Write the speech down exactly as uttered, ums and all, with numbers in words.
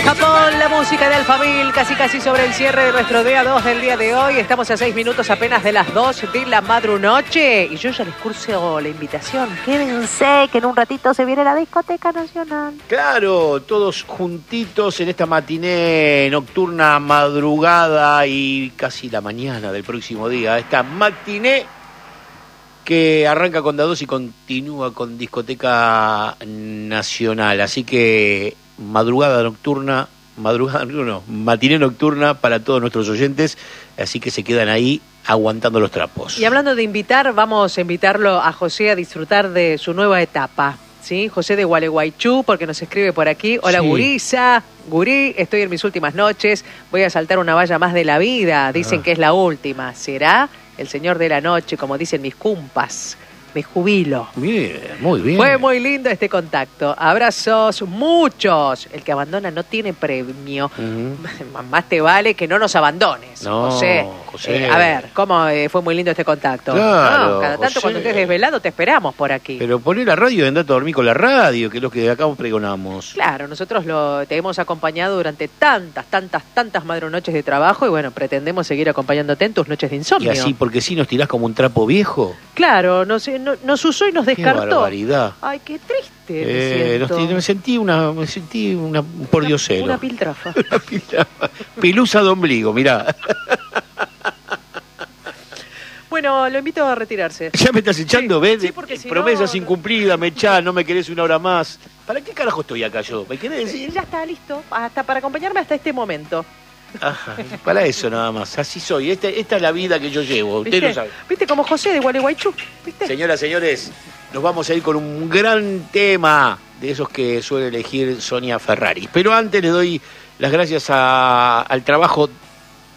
Japón, la música de Alphaville, casi casi sobre el cierre de nuestro día dos del día de hoy. Estamos a seis minutos apenas de las dos de la madrunoche y yo ya les curso la invitación. Quédense que en un ratito se viene la Discoteca Nacional. Claro, todos juntitos en esta matiné nocturna, madrugada y casi la mañana del próximo día. Esta matiné que arranca con Dados y continúa con Discoteca Nacional. Así que madrugada nocturna, madrugada no, matiné nocturna para todos nuestros oyentes, así que se quedan ahí aguantando los trapos. Y hablando de invitar, vamos a invitarlo a José a disfrutar de su nueva etapa, ¿sí? José de Gualeguaychú, porque nos escribe por aquí. Hola, sí. Gurisa, Gurí, estoy en mis últimas noches, voy a saltar una valla más de la vida, dicen ah. que es la última. ¿Será el señor de la noche, como dicen mis cumpas? Me jubilo. Bien, muy bien. Fue muy lindo este contacto. Abrazos, muchos. El que abandona no tiene premio. Uh-huh. Más te vale que no nos abandones, no, José. José. Eh, a ver, ¿cómo eh, fue muy lindo este contacto? Claro, no, cada tanto José. Cuando estés desvelado te esperamos por aquí. Pero poné la radio y andá a dormir con la radio, que es lo que de acá pregonamos. Claro, nosotros lo, te hemos acompañado durante tantas, tantas, tantas madrunoches de trabajo y bueno, pretendemos seguir acompañándote en tus noches de insomnio. Y así, porque si nos tirás como un trapo viejo. Claro, nos, no, nos usó y nos descartó. Qué barbaridad. Ay, qué triste eh, me siento. Me sentí una, me sentí una, un pordiosero. Una, una piltrafa. Una piltrafa. Pilusa de ombligo, mirá. Bueno, lo invito a retirarse. Ya me estás echando, sí, ¿ves? Sí, porque si promesas no... incumplidas, me echás, no me querés una hora más. ¿Para qué carajo estoy acá yo? ¿Me querés decir? Ya está listo, hasta para acompañarme hasta este momento. Ajá, para eso nada más, así soy. Esta, esta es la vida que yo llevo, usted lo sabe. ¿Viste como José de Gualeguaychú? ¿Viste? Señoras, señores, nos vamos a ir con un gran tema de esos que suele elegir Sonia Ferrari. Pero antes le doy las gracias a, al trabajo